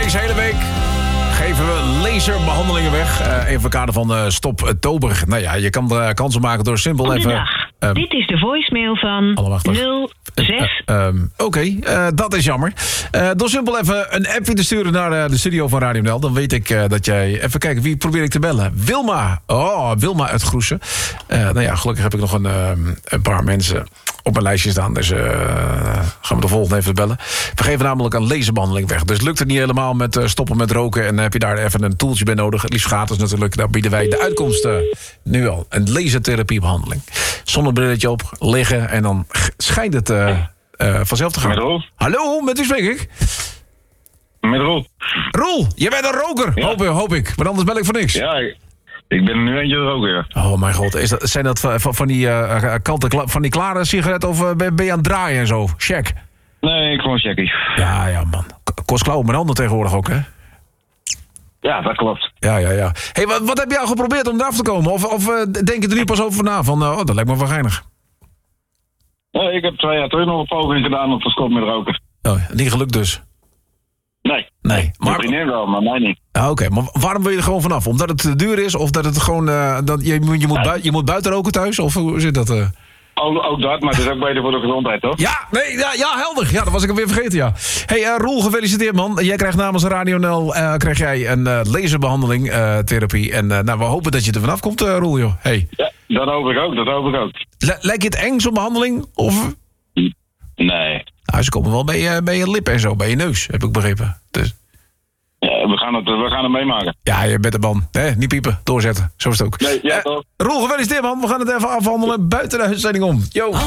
Deze hele week geven we laserbehandelingen weg. Even een kader van Stop Tober. Nou ja, je kan kansen maken door simpel even... Dit is de voicemail van 06. Oké, dat is jammer. Door simpel even een appje te sturen naar de studio van Radio NL. Dan weet ik dat jij... Even kijken, wie probeer ik te bellen? Wilma. Oh, Wilma uit Groesen. Nou ja, gelukkig heb ik nog een paar mensen op mijn lijstje staan. Dus gaan we de volgende even bellen. We geven namelijk een laserbehandeling weg. Dus lukt het niet helemaal met stoppen met roken... en heb je daar even een toeltje bij nodig. Het liefst gratis natuurlijk. Daar bieden wij de uitkomst nu al. Een lasertherapiebehandeling. Zonnebrilletje op, liggen en dan schijnt het vanzelf te gaan. Met Roel. Hallo, met wie spreek ik? Met Roel. Roel, jij bent een roker, ja. hoop ik. Maar anders bel ik voor niks. Ja, ik ben er nu eentje roker, ja. Oh mijn god, zijn dat van die klare sigaretten of ben je aan het draaien en zo? Check. Nee, ik gewoon checkie. Ja man. Kost klauwen met handen tegenwoordig ook, hè? Ja, dat klopt. Ja. Hey, wat heb jij al geprobeerd om eraf te komen? Of denk je er nu pas over na? Van, dat lijkt me wel geinig. Nee, ik heb 2 jaar terug nog een poging gedaan om te stoppen met roken. Oh, niet gelukt dus? Nee. Maar mijn vriendin wel, maar mij niet. Oké, maar waarom wil je er gewoon vanaf? Omdat het te duur is? Of dat het gewoon... je moet buiten roken thuis? Of hoe zit dat? Ook dat, maar het is ook beter voor de gezondheid, toch? Ja, helder. Ja, dat was ik alweer vergeten, ja. Hey, Roel, gefeliciteerd, man. Jij krijgt namens Radio NL krijg jij een laserbehandeling, therapie. En we hopen dat je er vanaf komt, Roel, joh. Hey. Ja, dat hoop ik ook. Lijkt je het eng, zo'n behandeling? Of... Nee. Nou, ze komen wel bij je lippen en zo, bij je neus, heb ik begrepen. Dus... Ja, we gaan het meemaken. Ja, je bent de man. Niet piepen, doorzetten. Zo is het ook. Nee, ja, toch. Roel, gefeliciteerd, man. We gaan het even afhandelen buiten de uitzending om. Yo.